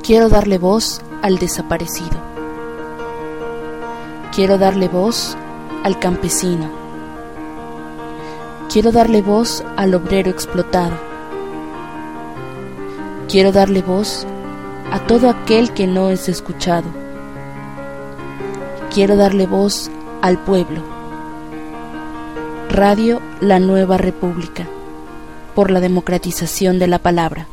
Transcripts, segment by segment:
Quiero darle voz al desaparecido. Quiero darle voz al campesino. Quiero darle voz al obrero explotado. Quiero darle voz a todo aquel que no es escuchado. Quiero darle voz al pueblo. Radio La Nueva República, por la democratización de la palabra.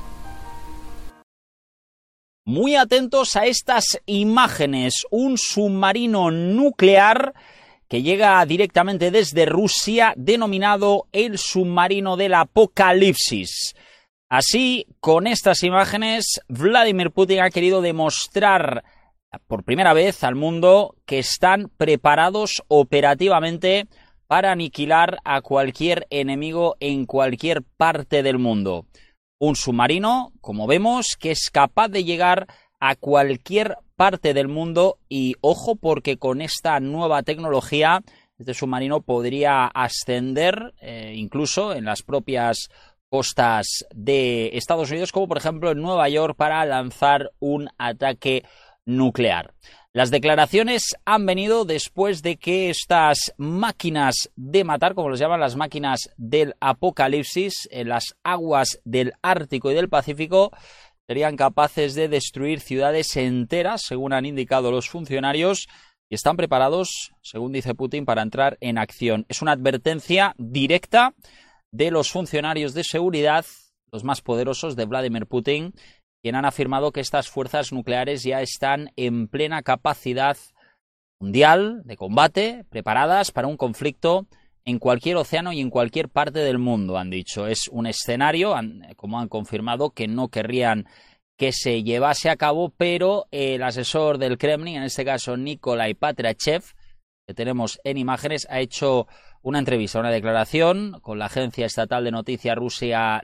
Muy atentos a estas imágenes, un submarino nuclear que llega directamente desde Rusia, denominado el submarino del apocalipsis. Así, con estas imágenes, Vladimir Putin ha querido demostrar por primera vez al mundo que están preparados operativamente para aniquilar a cualquier enemigo en cualquier parte del mundo. Un submarino, como vemos, que es capaz de llegar a cualquier parte del mundo y ojo porque con esta nueva tecnología este submarino podría ascender incluso en las propias costas de Estados Unidos, como por ejemplo en Nueva York, para lanzar un ataque nuclear. Las declaraciones han venido después de que estas máquinas de matar, como les llaman las máquinas del apocalipsis, en las aguas del Ártico y del Pacífico, serían capaces de destruir ciudades enteras, según han indicado los funcionarios, y están preparados, según dice Putin, para entrar en acción. Es una advertencia directa de los funcionarios de seguridad, los más poderosos de Vladimir Putin, quien han afirmado que estas fuerzas nucleares ya están en plena capacidad mundial de combate, preparadas para un conflicto en cualquier océano y en cualquier parte del mundo, han dicho. Es un escenario, como han confirmado, que no querrían que se llevase a cabo, pero el asesor del Kremlin, en este caso Nikolai Patrushev, que tenemos en imágenes, ha hecho una entrevista, una declaración con la agencia estatal de noticias rusa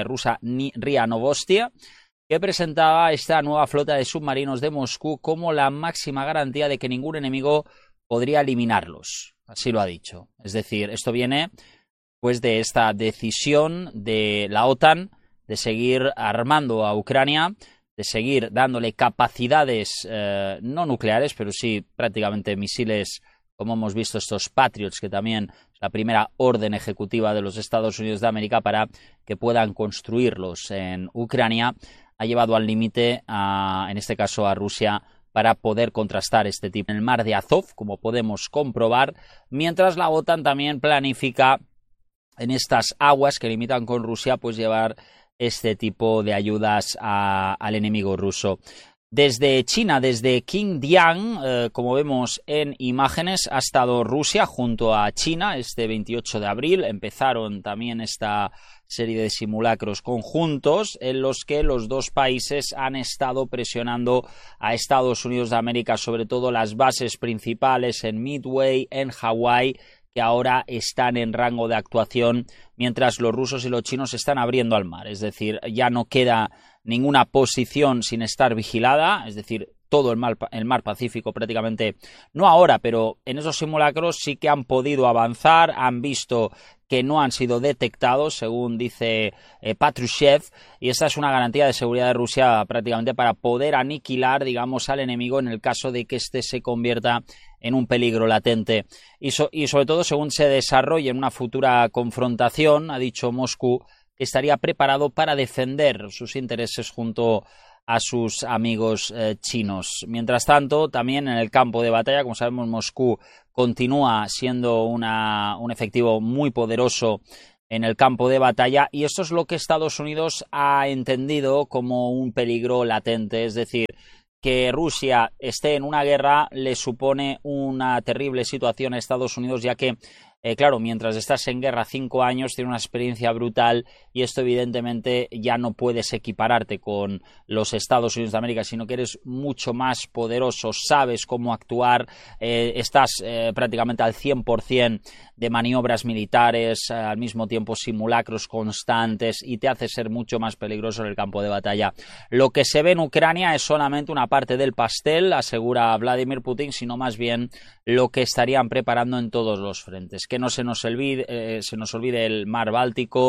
RIA Novosti, que presentaba esta nueva flota de submarinos de Moscú como la máxima garantía de que ningún enemigo podría eliminarlos. Así lo ha dicho. Es decir, esto viene pues de esta decisión de la OTAN de seguir armando a Ucrania, de seguir dándole capacidades no nucleares, pero sí prácticamente misiles, como hemos visto estos Patriots, que también es la primera orden ejecutiva de los Estados Unidos de América para que puedan construirlos en Ucrania. Ha llevado al límite, en este caso a Rusia, para poder contrastar este tipo en el mar de Azov, como podemos comprobar, mientras la OTAN también planifica en estas aguas que limitan con Rusia, pues llevar este tipo de ayudas al enemigo ruso. Desde China, desde Xinjiang, como vemos en imágenes, ha estado Rusia junto a China este 28 de abril. Empezaron también esta serie de simulacros conjuntos en los que los dos países han estado presionando a Estados Unidos de América, sobre todo las bases principales en Midway, en Hawái, que ahora están en rango de actuación, mientras los rusos y los chinos están abriendo al mar. Es decir, ya no queda ninguna posición sin estar vigilada, es decir, todo el mar Pacífico prácticamente, no ahora, pero en esos simulacros sí que han podido avanzar, han visto que no han sido detectados, según dice Patrushev, y esta es una garantía de seguridad de Rusia prácticamente para poder aniquilar, digamos, al enemigo en el caso de que éste se convierta en un peligro latente. Y sobre todo, según se desarrolle en una futura confrontación, ha dicho Moscú, que estaría preparado para defender sus intereses junto a sus amigos chinos. Mientras tanto, también en el campo de batalla, como sabemos, Moscú continúa siendo un efectivo muy poderoso en el campo de batalla, y esto es lo que Estados Unidos ha entendido como un peligro latente, es decir, que Rusia esté en una guerra le supone una terrible situación a Estados Unidos, ya que claro, mientras estás en guerra 5 años, tienes una experiencia brutal y esto evidentemente ya no puedes equipararte con los Estados Unidos de América, sino que eres mucho más poderoso, sabes cómo actuar, estás prácticamente al 100% de maniobras militares, al mismo tiempo simulacros constantes, y te hace ser mucho más peligroso en el campo de batalla. Lo que se ve en Ucrania es solamente una parte del pastel, asegura Vladimir Putin, sino más bien lo que estarían preparando en todos los frentes. Que no se nos olvide el mar Báltico,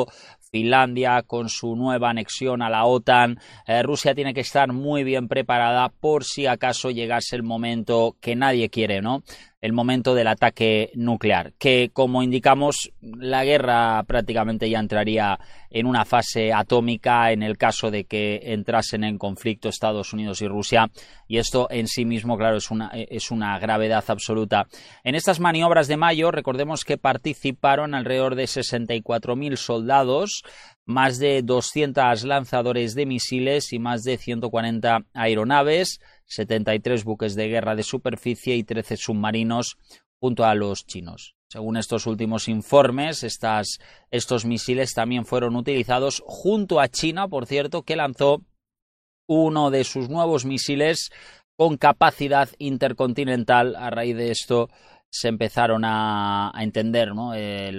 Finlandia con su nueva anexión a la OTAN. Rusia tiene que estar muy bien preparada por si acaso llegase el momento que nadie quiere, ¿no? El momento del ataque nuclear, que como indicamos, la guerra prácticamente ya entraría en una fase atómica en el caso de que entrasen en conflicto Estados Unidos y Rusia, y esto en sí mismo, claro, es una gravedad absoluta. En estas maniobras de mayo, recordemos que participaron alrededor de 64.000 soldados, más de 200 lanzadores de misiles y más de 140 aeronaves, 73 buques de guerra de superficie y 13 submarinos junto a los chinos. Según estos últimos informes, estos misiles también fueron utilizados junto a China, por cierto, que lanzó uno de sus nuevos misiles con capacidad intercontinental. A raíz de esto se empezaron a entender, ¿no?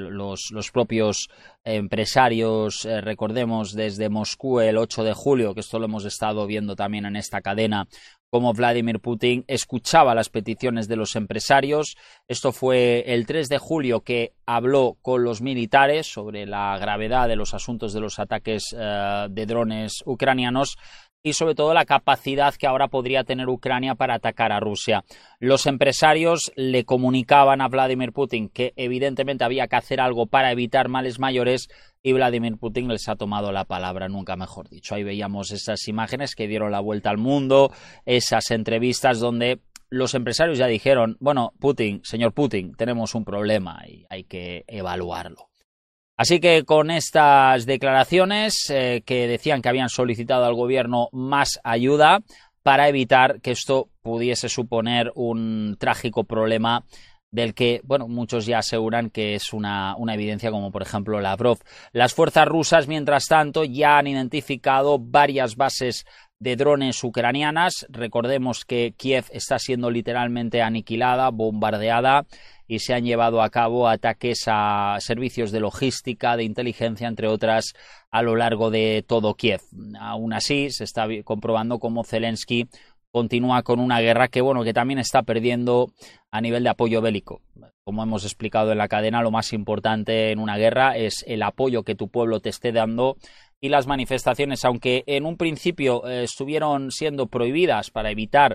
Los propios empresarios, recordemos desde Moscú el 8 de julio, que esto lo hemos estado viendo también en esta cadena, como Vladimir Putin escuchaba las peticiones de los empresarios. Esto fue el 3 de julio que habló con los militares sobre la gravedad de los asuntos de los ataques de drones ucranianos y sobre todo la capacidad que ahora podría tener Ucrania para atacar a Rusia. Los empresarios le comunicaban a Vladimir Putin que evidentemente había que hacer algo para evitar males mayores y Vladimir Putin les ha tomado la palabra, nunca mejor dicho. Ahí veíamos esas imágenes que dieron la vuelta al mundo, esas entrevistas donde los empresarios ya dijeron, bueno, Putin, señor Putin, tenemos un problema y hay que evaluarlo. Así que con estas declaraciones que decían que habían solicitado al gobierno más ayuda para evitar que esto pudiese suponer un trágico problema del que, bueno, muchos ya aseguran que es una evidencia, como por ejemplo Lavrov. Las fuerzas rusas, mientras tanto, ya han identificado varias bases de drones ucranianas. Recordemos que Kiev está siendo literalmente aniquilada, bombardeada, y se han llevado a cabo ataques a servicios de logística, de inteligencia, entre otras, a lo largo de todo Kiev. Aún así, se está comprobando cómo Zelensky continúa con una guerra que, bueno, que también está perdiendo a nivel de apoyo bélico. Como hemos explicado en la cadena, lo más importante en una guerra es el apoyo que tu pueblo te esté dando, y las manifestaciones, aunque en un principio estuvieron siendo prohibidas para evitar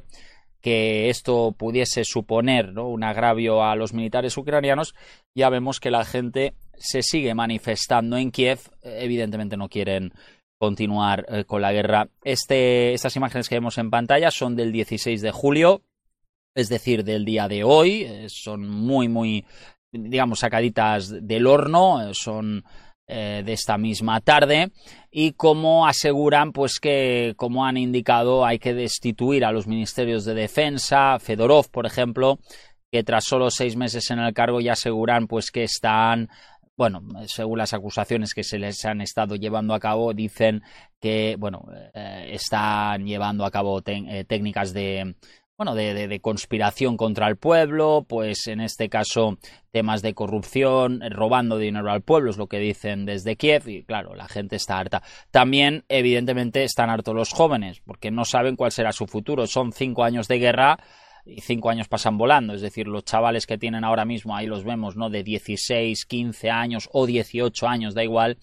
que esto pudiese suponer, ¿no?, un agravio a los militares ucranianos, ya vemos que la gente se sigue manifestando en Kiev. Evidentemente no quieren continuar con la guerra. Estas imágenes que vemos en pantalla son del 16 de julio, es decir, del día de hoy. Son muy, digamos, sacaditas del horno, son de esta misma tarde, y como aseguran, pues que, como han indicado, hay que destituir a los ministerios de defensa. Fedorov, por ejemplo, que tras solo 6 meses en el cargo ya aseguran pues que están, bueno, según las acusaciones que se les han estado llevando a cabo, dicen que, bueno, están llevando a cabo técnicas de conspiración contra el pueblo, pues en este caso temas de corrupción, robando dinero al pueblo, es lo que dicen desde Kiev, y claro, la gente está harta. También, evidentemente, están hartos los jóvenes, porque no saben cuál será su futuro. Son 5 años de guerra y 5 años pasan volando, es decir, los chavales que tienen ahora mismo, ahí los vemos, ¿no?, de 16, 15 años o 18 años, da igual,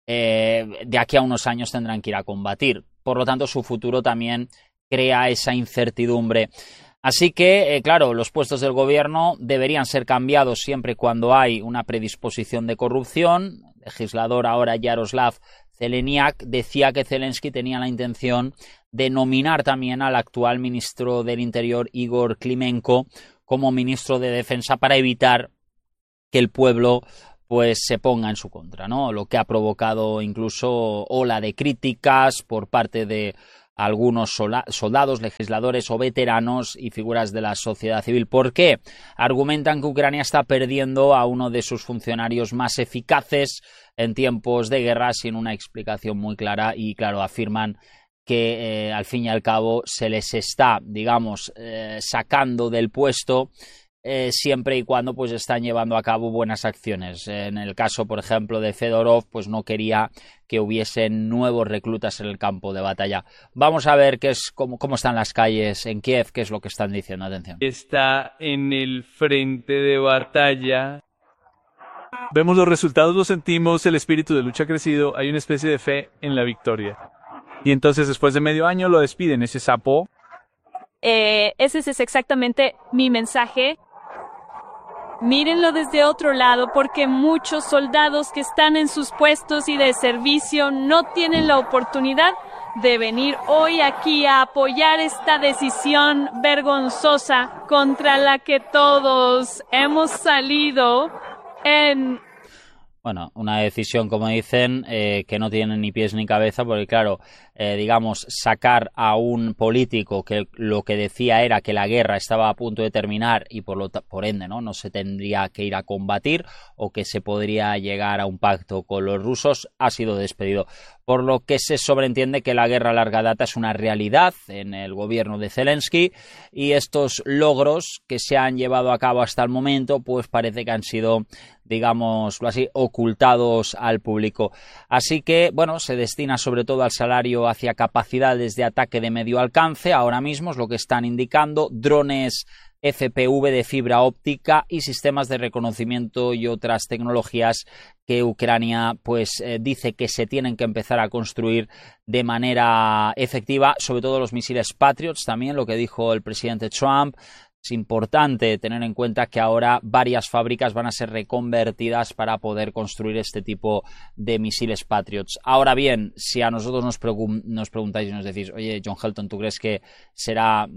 de aquí a unos años tendrán que ir a combatir. Por lo tanto, su futuro también crea esa incertidumbre. Así que, claro, los puestos del gobierno deberían ser cambiados siempre cuando hay una predisposición de corrupción. El legislador ahora, Yaroslav Zeleniak, decía que Zelensky tenía la intención de nominar también al actual ministro del Interior, Igor Klimenko, como ministro de Defensa para evitar que el pueblo pues se ponga en su contra, ¿no? Lo que ha provocado incluso ola de críticas por parte de algunos soldados, legisladores o veteranos y figuras de la sociedad civil. ¿Por qué? Argumentan que Ucrania está perdiendo a uno de sus funcionarios más eficaces en tiempos de guerra, sin una explicación muy clara, y claro, afirman que al fin y al cabo se les está, digamos, sacando del puesto siempre y cuando pues están llevando a cabo buenas acciones. En el caso, por ejemplo, de Fedorov, pues no quería que hubiesen nuevos reclutas en el campo de batalla. Vamos a ver cómo están las calles en Kiev, qué es lo que están diciendo. Atención. Está en el frente de batalla. Vemos los resultados, lo sentimos, el espíritu de lucha ha crecido, hay una especie de fe en la victoria. Y entonces después de medio año lo despiden, ese sapo. Ese es exactamente mi mensaje. Mírenlo desde otro lado, porque muchos soldados que están en sus puestos y de servicio no tienen la oportunidad de venir hoy aquí a apoyar esta decisión vergonzosa contra la que todos hemos salido en... Bueno, una decisión, como dicen, que no tiene ni pies ni cabeza, porque claro, digamos, sacar a un político que lo que decía era que la guerra estaba a punto de terminar y por ende no se tendría que ir a combatir o que se podría llegar a un pacto con los rusos, ha sido despedido. Por lo que se sobreentiende que la guerra a larga data es una realidad en el gobierno de Zelensky y estos logros que se han llevado a cabo hasta el momento, pues parece que han sido, digámoslo así, ocultados al público. Así que, bueno, se destina sobre todo al salario hacia capacidades de ataque de medio alcance. Ahora mismo es lo que están indicando, drones FPV de fibra óptica y sistemas de reconocimiento y otras tecnologías que Ucrania pues dice que se tienen que empezar a construir de manera efectiva, sobre todo los misiles Patriots, también lo que dijo el presidente Trump. Es importante tener en cuenta que ahora varias fábricas van a ser reconvertidas para poder construir este tipo de misiles Patriots. Ahora bien, si a nosotros nos preguntáis y nos decís, oye, John Helton, ¿tú crees que será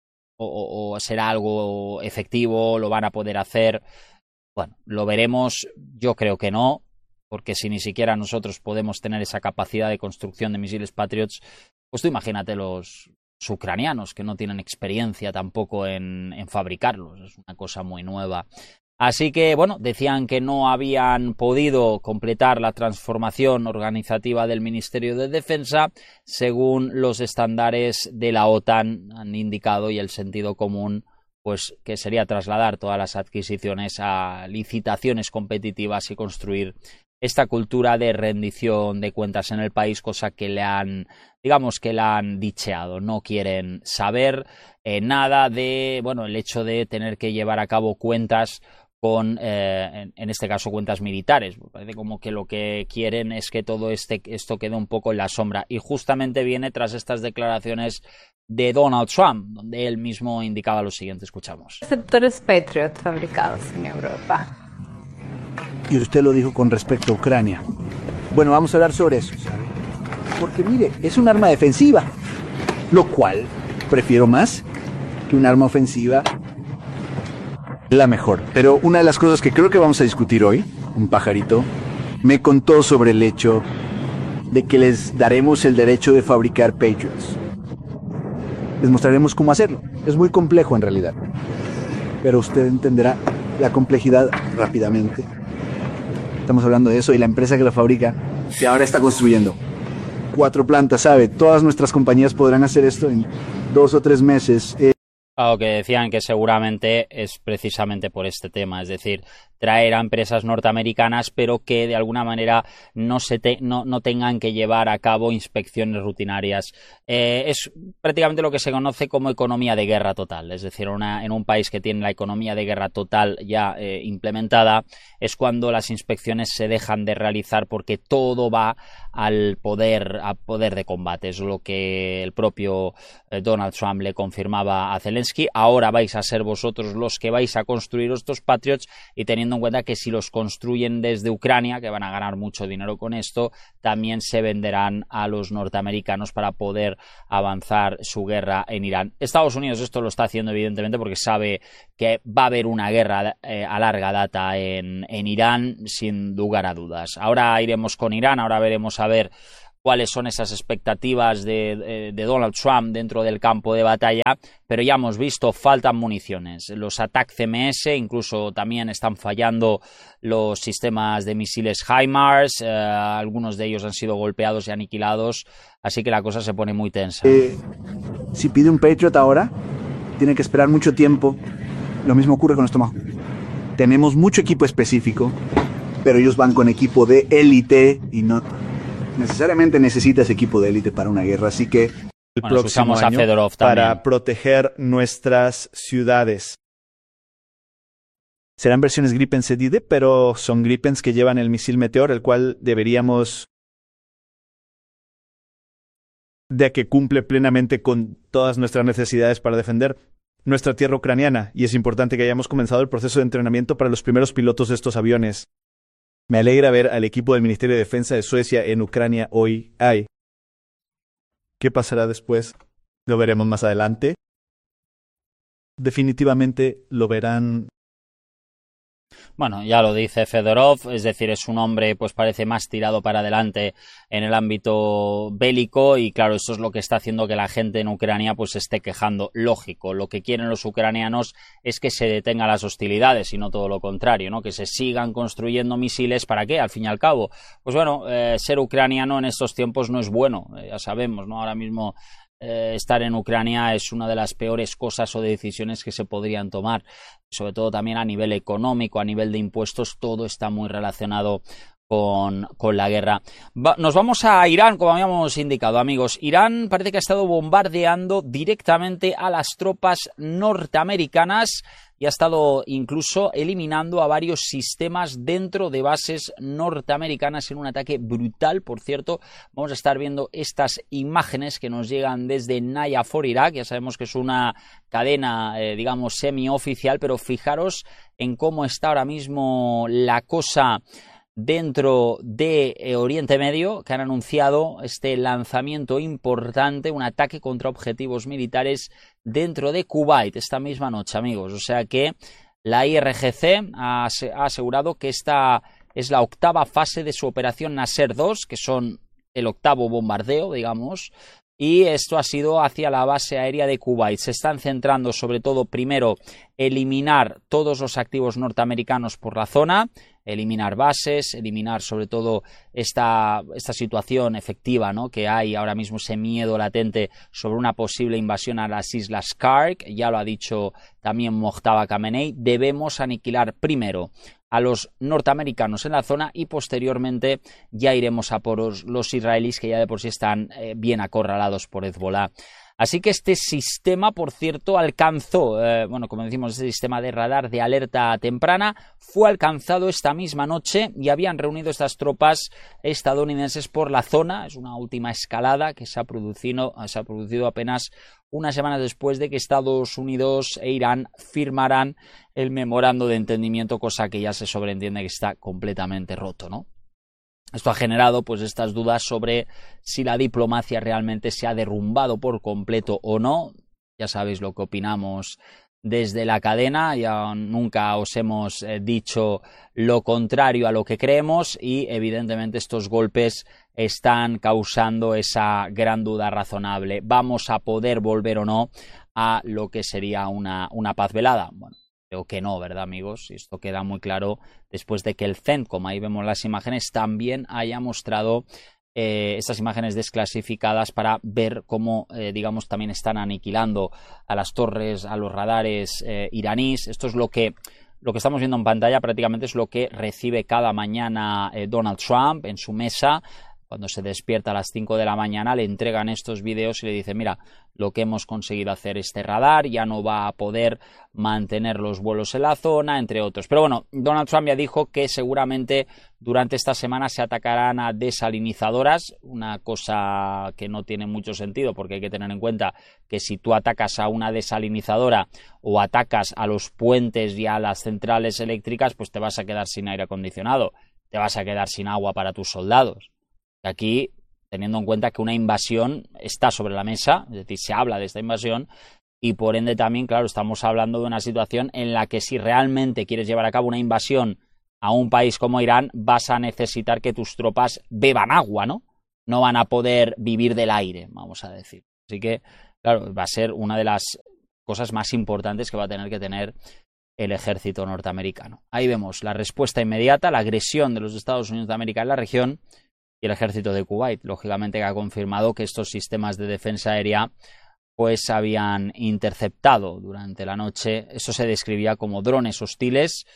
o será algo efectivo, lo van a poder hacer? Bueno, lo veremos. Yo creo que no, porque si ni siquiera nosotros podemos tener esa capacidad de construcción de misiles Patriots, pues tú imagínate los ucranianos que no tienen experiencia tampoco en fabricarlos. Es una cosa muy nueva. Así que, bueno, decían que no habían podido completar la transformación organizativa del Ministerio de Defensa según los estándares de la OTAN han indicado, y el sentido común pues que sería trasladar todas las adquisiciones a licitaciones competitivas y construir esta cultura de rendición de cuentas en el país, cosa que le han, digamos que la han dicheado. No quieren saber nada de, bueno, el hecho de tener que llevar a cabo cuentas con, en este caso, cuentas militares. Parece como que lo que quieren es que todo esto quede un poco en la sombra. Y justamente viene tras estas declaraciones de Donald Trump, donde él mismo indicaba lo siguiente. Escuchamos. Receptores Patriot fabricados en Europa. Y usted lo dijo con respecto a Ucrania. Bueno, vamos a hablar sobre eso, ¿sabe? Porque mire, es un arma defensiva, lo cual prefiero más que un arma ofensiva. La mejor. Pero una de las cosas que creo que vamos a discutir hoy, un pajarito, me contó sobre el hecho de que les daremos el derecho de fabricar Patriots. Les mostraremos cómo hacerlo. Es muy complejo en realidad, pero usted entenderá la complejidad rápidamente. Estamos hablando de eso y la empresa que lo fabrica, que ahora está construyendo 4 plantas, ¿sabe? Todas nuestras compañías podrán hacer esto en 2 o 3 meses. Claro, que decían que seguramente es precisamente por este tema, es decir, traer a empresas norteamericanas, pero que de alguna manera no tengan que llevar a cabo inspecciones rutinarias. Es prácticamente lo que se conoce como economía de guerra total, es decir, en un país que tiene la economía de guerra total ya implementada, es cuando las inspecciones se dejan de realizar porque todo va al poder de combate. Es lo que el propio Donald Trump le confirmaba a Zelensky. Ahora vais a ser vosotros los que vais a construir estos Patriots, y teniendo en cuenta que si los construyen desde Ucrania, que van a ganar mucho dinero con esto, también se venderán a los norteamericanos para poder avanzar su guerra en Irán. Estados Unidos esto lo está haciendo evidentemente porque sabe que va a haber una guerra a larga data en Irán, sin lugar a dudas. Ahora iremos con Irán, ahora veremos a ver cuáles son esas expectativas de Donald Trump dentro del campo de batalla, pero ya hemos visto, faltan municiones. Los ATAC CMS, incluso también están fallando los sistemas de misiles HIMARS, algunos de ellos han sido golpeados y aniquilados, así que la cosa se pone muy tensa. Si pide un Patriot ahora, tiene que esperar mucho tiempo. Lo mismo ocurre con los Tomahawk. Tenemos mucho equipo específico, pero ellos van con equipo de élite y no necesariamente necesitas equipo de élite para una guerra, así que el próximo año para proteger nuestras ciudades. Serán versiones Gripen Sedide, pero son Gripens que llevan el misil Meteor, el cual deberíamos... de que cumple plenamente con todas nuestras necesidades para defender nuestra tierra ucraniana, y es importante que hayamos comenzado el proceso de entrenamiento para los primeros pilotos de estos aviones. Me alegra ver al equipo del Ministerio de Defensa de Suecia en Ucrania hoy. ¿Qué pasará después? Lo veremos más adelante. Definitivamente lo verán. Bueno, ya lo dice Fedorov, es decir, es un hombre, pues parece más tirado para adelante en el ámbito bélico y claro, eso es lo que está haciendo que la gente en Ucrania pues se esté quejando. Lógico, lo que quieren los ucranianos es que se detengan las hostilidades y no todo lo contrario, ¿no? Que se sigan construyendo misiles, ¿para qué? Al fin y al cabo, pues bueno, ser ucraniano en estos tiempos no es bueno, ya sabemos, ¿no? Ahora mismo estar en Ucrania es una de las peores cosas o decisiones que se podrían tomar, sobre todo también a nivel económico, a nivel de impuestos, todo está muy relacionado con la guerra. Nos vamos a Irán, como habíamos indicado, amigos. Irán parece que ha estado bombardeando directamente a las tropas norteamericanas y ha estado incluso eliminando a varios sistemas dentro de bases norteamericanas en un ataque brutal. Por cierto, vamos a estar viendo estas imágenes que nos llegan desde Naya for Irak. Ya sabemos que es una cadena, digamos, semioficial, pero fijaros en cómo está ahora mismo la cosa dentro de Oriente Medio, que han anunciado este lanzamiento importante, un ataque contra objetivos militares dentro de Kuwait esta misma noche, amigos. O sea que la IRGC ha asegurado que esta es la octava fase de su operación Nasser 2, que son el octavo bombardeo, digamos, y esto ha sido hacia la base aérea de Kuwait. Se están centrando sobre todo primero eliminar todos los activos norteamericanos por la zona, eliminar bases, eliminar sobre todo esta situación efectiva, ¿no? Que hay ahora mismo, ese miedo latente sobre una posible invasión a las Islas Kark. Ya lo ha dicho también Mojtaba Khamenei, debemos aniquilar primero a los norteamericanos en la zona y posteriormente ya iremos a por los israelíes, que ya de por sí están bien acorralados por Hezbollah. Así que este sistema, por cierto, alcanzó, como decimos, este sistema de radar de alerta temprana fue alcanzado esta misma noche y habían reunido estas tropas estadounidenses por la zona. Es una última escalada que se ha producido apenas unas semanas después de que Estados Unidos e Irán firmaran el memorando de entendimiento, cosa que ya se sobreentiende que está completamente roto, ¿no? Esto ha generado pues estas dudas sobre si la diplomacia realmente se ha derrumbado por completo o no. Ya sabéis lo que opinamos desde la cadena, ya nunca os hemos dicho lo contrario a lo que creemos y evidentemente estos golpes están causando esa gran duda razonable. ¿Vamos a poder volver o no a lo que sería una paz velada? Bueno, creo que no, ¿verdad, amigos? Y esto queda muy claro después de que el CENTCOM, ahí vemos las imágenes, también haya mostrado estas imágenes desclasificadas para ver cómo, digamos, también están aniquilando a las torres, a los radares iraníes. Esto es lo que estamos viendo en pantalla, prácticamente es lo que recibe cada mañana Donald Trump en su mesa. Cuando se despierta a las 5 de la mañana le entregan estos vídeos y le dicen: mira, lo que hemos conseguido hacer este radar, ya no va a poder mantener los vuelos en la zona, entre otros. Pero bueno, Donald Trump ya dijo que seguramente durante esta semana se atacarán a desalinizadoras, una cosa que no tiene mucho sentido porque hay que tener en cuenta que si tú atacas a una desalinizadora o atacas a los puentes y a las centrales eléctricas, pues te vas a quedar sin aire acondicionado, te vas a quedar sin agua para tus soldados. Aquí, teniendo en cuenta que una invasión está sobre la mesa, es decir, se habla de esta invasión y por ende también, claro, estamos hablando de una situación en la que si realmente quieres llevar a cabo una invasión a un país como Irán, vas a necesitar que tus tropas beban agua, ¿no? No van a poder vivir del aire, vamos a decir. Así que, claro, va a ser una de las cosas más importantes que va a tener que tener el ejército norteamericano. Ahí vemos la respuesta inmediata, la agresión de los Estados Unidos de América en la región. Y el ejército de Kuwait, lógicamente, que ha confirmado que estos sistemas de defensa aérea pues habían interceptado durante la noche. Eso se describía como drones hostiles.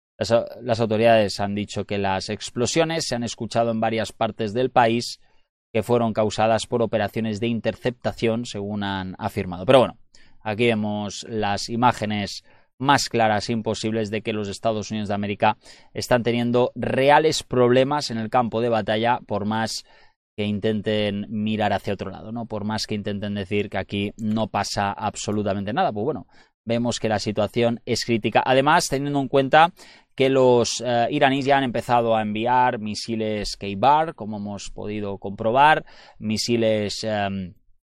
Las autoridades han dicho que las explosiones se han escuchado en varias partes del país, que fueron causadas por operaciones de interceptación, según han afirmado. Pero bueno, aquí vemos las imágenes más claras e imposibles de que los Estados Unidos de América están teniendo reales problemas en el campo de batalla, por más que intenten mirar hacia otro lado, ¿no? Por más que intenten decir que aquí no pasa absolutamente nada. Pues bueno, vemos que la situación es crítica. Además, teniendo en cuenta que los iraníes ya han empezado a enviar misiles K-Bar, como hemos podido comprobar, misiles, en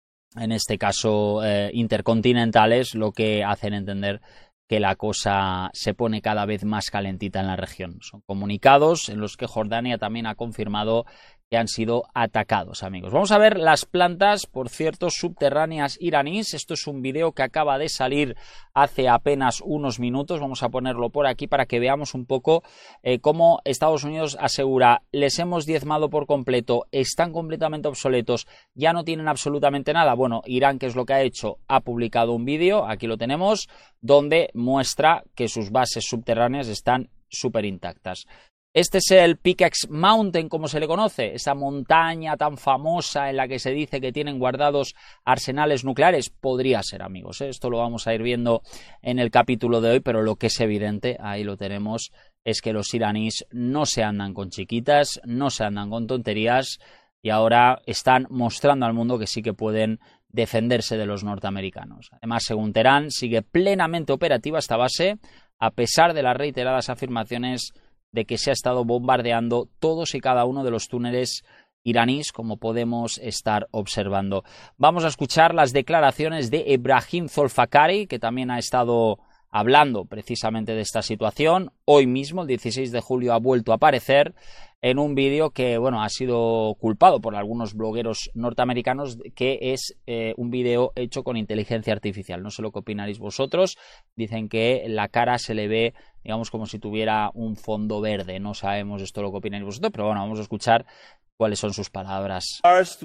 este caso, intercontinentales, lo que hacen entender que la cosa se pone cada vez más calentita en la región. Son comunicados en los que Jordania también ha confirmado que han sido atacados, amigos. Vamos a ver las plantas, por cierto, subterráneas iraníes. Esto es un video que acaba de salir hace apenas unos minutos. Vamos a ponerlo por aquí para que veamos un poco cómo Estados Unidos asegura: les hemos diezmado por completo, están completamente obsoletos, ya no tienen absolutamente nada. Bueno, Irán, ¿qué es lo que ha hecho? Ha publicado un vídeo, aquí lo tenemos, donde muestra que sus bases subterráneas están súper intactas. Este es el Pickaxe Mountain, como se le conoce, esa montaña tan famosa en la que se dice que tienen guardados arsenales nucleares. Podría ser, amigos, esto lo vamos a ir viendo en el capítulo de hoy, pero lo que es evidente, ahí lo tenemos, es que los iraníes no se andan con chiquitas, no se andan con tonterías, y ahora están mostrando al mundo que sí que pueden defenderse de los norteamericanos. Además, según Teherán, sigue plenamente operativa esta base, a pesar de las reiteradas afirmaciones de que se ha estado bombardeando todos y cada uno de los túneles iraníes, como podemos estar observando. Vamos a escuchar las declaraciones de Ebrahim Zolfakari, que también ha estado hablando precisamente de esta situación. Hoy mismo, el 16 de julio, ha vuelto a aparecer en un vídeo que, bueno, ha sido culpado por algunos blogueros norteamericanos, que es un vídeo hecho con inteligencia artificial. No sé lo que opinaréis vosotros. Dicen que la cara se le ve, digamos, como si tuviera un fondo verde. No sabemos esto lo que opináis vosotros, pero bueno, vamos a escuchar cuáles son sus palabras.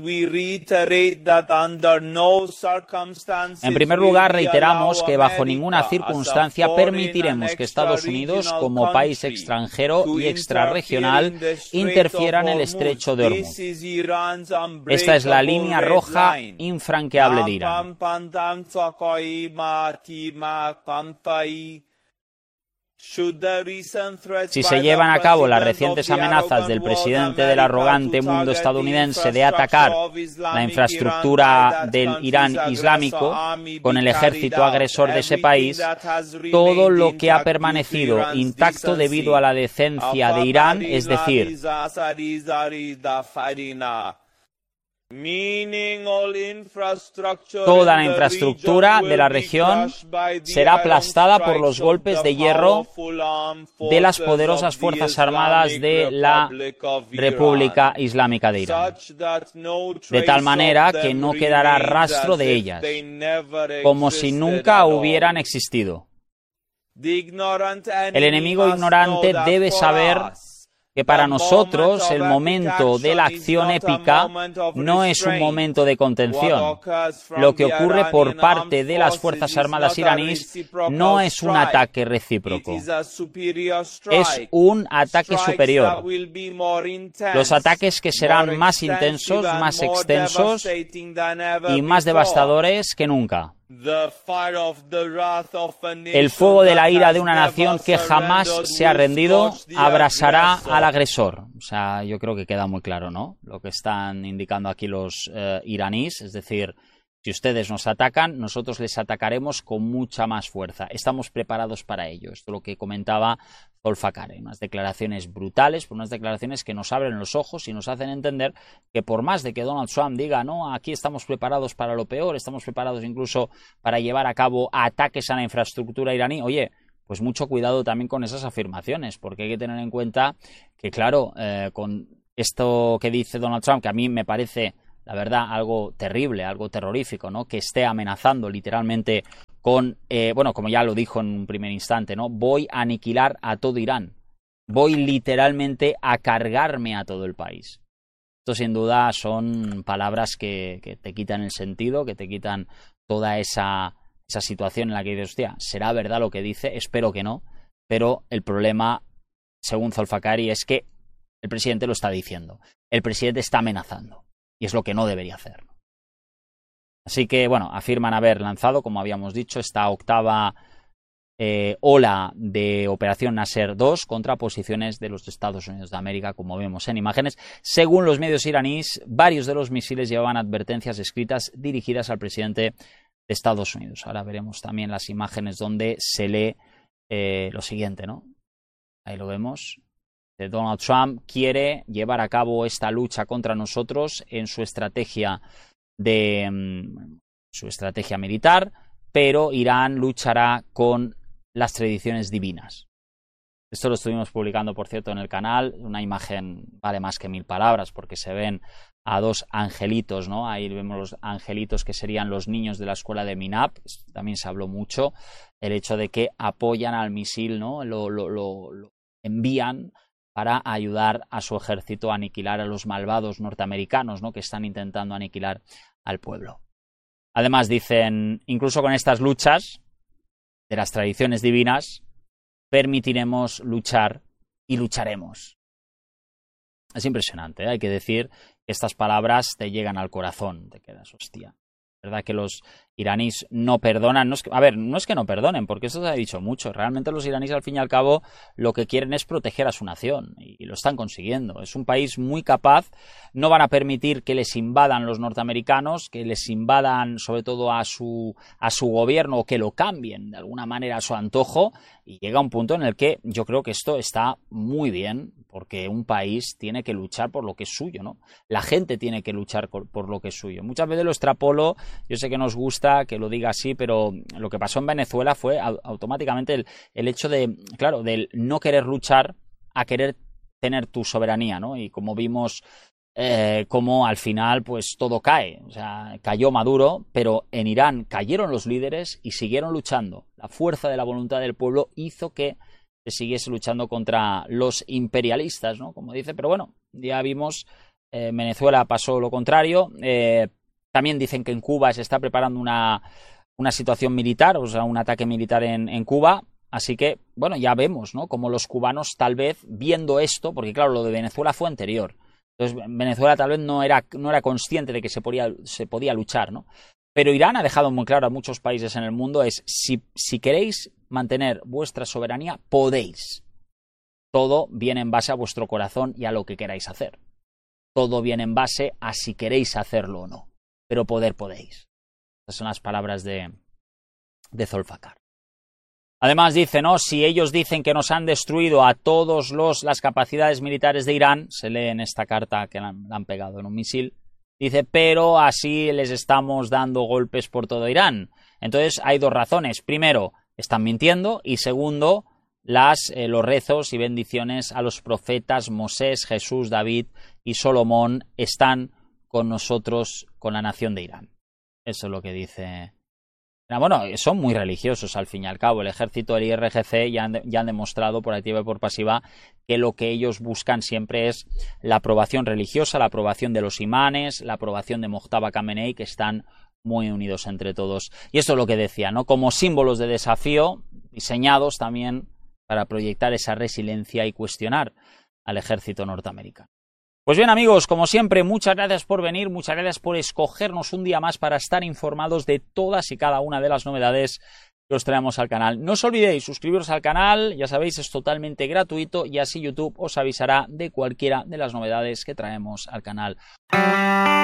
En primer lugar, reiteramos que bajo ninguna circunstancia permitiremos que Estados Unidos, como país extranjero y extrarregional, interfiera en el estrecho de Hormuz. Esta es la línea roja infranqueable de Irán. Si se llevan a cabo las recientes amenazas del presidente del arrogante mundo estadounidense de atacar la infraestructura del Irán islámico con el ejército agresor de ese país, todo lo que ha permanecido intacto debido a la decencia de Irán, es decir, toda la infraestructura de la región será aplastada por los golpes de hierro de las poderosas fuerzas armadas de la República Islámica de Irán, de tal manera que no quedará rastro de ellas, como si nunca hubieran existido. El enemigo ignorante debe saber que para nosotros el momento de la acción épica no es un momento de contención. Lo que ocurre por parte de las Fuerzas Armadas iraníes no es un ataque recíproco, es un ataque superior. Los ataques que serán más intensos, más extensos y más devastadores que nunca. El fuego de la ira de una nación que jamás se ha rendido abrasará al agresor. O sea, yo creo que queda muy claro, ¿no? Lo que están indicando aquí los iraníes, es decir, si ustedes nos atacan, nosotros les atacaremos con mucha más fuerza. Estamos preparados para ello. Esto es lo que comentaba Zolfakari. Unas declaraciones brutales, unas declaraciones que nos abren los ojos y nos hacen entender que por más de que Donald Trump diga, no, aquí estamos preparados para lo peor, estamos preparados incluso para llevar a cabo ataques a la infraestructura iraní, oye, pues mucho cuidado también con esas afirmaciones, porque hay que tener en cuenta que, claro, con esto que dice Donald Trump, que a mí me parece, la verdad, algo terrible, algo terrorífico, ¿no? Que esté amenazando literalmente con, bueno, como ya lo dijo en un primer instante, ¿no? Voy a aniquilar a todo Irán. Voy literalmente a cargarme a todo el país. Esto sin duda son palabras que te quitan el sentido, que te quitan toda esa situación en la que dices, hostia, ¿será verdad lo que dice? Espero que no, pero el problema, según Zolfakari, es que el presidente lo está diciendo. El presidente está amenazando. Y es lo que no debería hacer. Así que, bueno, afirman haber lanzado, como habíamos dicho, esta octava ola de Operación Nasser 2 contra posiciones de los Estados Unidos de América, como vemos en imágenes. Según los medios iraníes, varios de los misiles llevaban advertencias escritas dirigidas al presidente de Estados Unidos. Ahora veremos también las imágenes donde se lee lo siguiente, ¿no? Ahí lo vemos. Donald Trump quiere llevar a cabo esta lucha contra nosotros en su estrategia militar, pero Irán luchará con las tradiciones divinas. Esto lo estuvimos publicando, por cierto, en el canal. Una imagen vale más que 1000 palabras porque se ven a dos angelitos, ¿no? Ahí vemos los angelitos que serían los niños de la escuela de Minab. También se habló mucho el hecho de que apoyan al misil, ¿no? Lo envían para ayudar a su ejército a aniquilar a los malvados norteamericanos, ¿no? Que están intentando aniquilar al pueblo. Además dicen, incluso con estas luchas de las tradiciones divinas, permitiremos luchar y lucharemos. Es impresionante, ¿eh? Hay que decir que estas palabras te llegan al corazón, te quedas, hostia. ¿Verdad que los iraníes no perdonan? No es que no perdonen, porque eso se ha dicho mucho. Realmente los iraníes, al fin y al cabo, lo que quieren es proteger a su nación y lo están consiguiendo. Es un país muy capaz. No van a permitir que les invadan los norteamericanos, que les invadan sobre todo a su gobierno o que lo cambien de alguna manera a su antojo. Y llega un punto en el que yo creo que esto está muy bien, porque un país tiene que luchar por lo que es suyo, ¿no? La gente tiene que luchar por lo que es suyo. Muchas veces lo extrapolo, yo sé que nos gusta que lo diga así, pero lo que pasó en Venezuela fue automáticamente el hecho de, claro, del no querer luchar a querer tener tu soberanía, ¿no? Y como vimos, cómo al final pues todo cae. O sea, cayó Maduro, pero en Irán cayeron los líderes y siguieron luchando. La fuerza de la voluntad del pueblo hizo que se siguiese luchando contra los imperialistas, ¿no? Como dice, pero bueno, ya vimos, Venezuela pasó lo contrario. También dicen que en Cuba se está preparando una situación militar, o sea, un ataque militar en Cuba. Así que, bueno, ya vemos, ¿no? Como los cubanos tal vez viendo esto, porque claro, lo de Venezuela fue anterior. Entonces, Venezuela tal vez no era consciente de que se podía luchar, ¿no? Pero Irán ha dejado muy claro a muchos países en el mundo es, si queréis mantener vuestra soberanía, podéis. Todo viene en base a vuestro corazón y a lo que queráis hacer. Todo viene en base a si queréis hacerlo o no. Pero poder podéis. Estas son las palabras de Zulfikar. Además dice, ¿no? Si ellos dicen que nos han destruido a todas las capacidades militares de Irán, se lee en esta carta que la han pegado en un misil, dice, pero así les estamos dando golpes por todo Irán. Entonces hay dos razones. Primero, están mintiendo, y segundo, los rezos y bendiciones a los profetas Moisés, Jesús, David y Salomón están con nosotros, con la nación de Irán. Eso es lo que dice. Bueno, son muy religiosos al fin y al cabo. El ejército del IRGC ya han demostrado por activa y por pasiva que lo que ellos buscan siempre es la aprobación religiosa, la aprobación de los imanes, la aprobación de Mojtaba Khamenei, que están muy unidos entre todos. Y esto es lo que decía, ¿no? Como símbolos de desafío, diseñados también para proyectar esa resiliencia y cuestionar al ejército norteamericano. Pues bien, amigos, como siempre, muchas gracias por venir, muchas gracias por escogernos un día más para estar informados de todas y cada una de las novedades que os traemos al canal. No os olvidéis suscribiros al canal, ya sabéis, es totalmente gratuito y así YouTube os avisará de cualquiera de las novedades que traemos al canal.